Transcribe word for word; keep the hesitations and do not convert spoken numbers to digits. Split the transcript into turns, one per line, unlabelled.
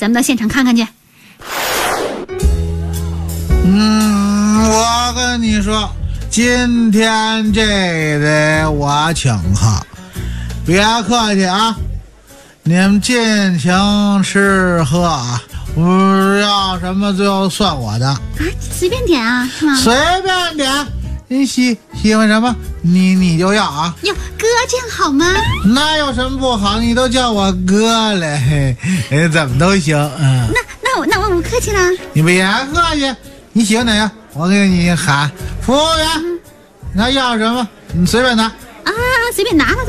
咱们到现场看看去。
嗯，我跟你说，今天这得我请客，别客气啊，你们尽情吃喝啊，不要什么最后算我的。
啊，随便点啊，是吗？
随便点，你喜喜欢什么，你你就要啊。
哟，哥这样好吗？
那有什么不好？你都叫我哥了，嘿嘿，怎么都行。嗯，
那那我那我不客气了。
你别客气，你喜欢哪个？我给你喊服务员，嗯、那要什么？你随便拿。
啊，随便拿了。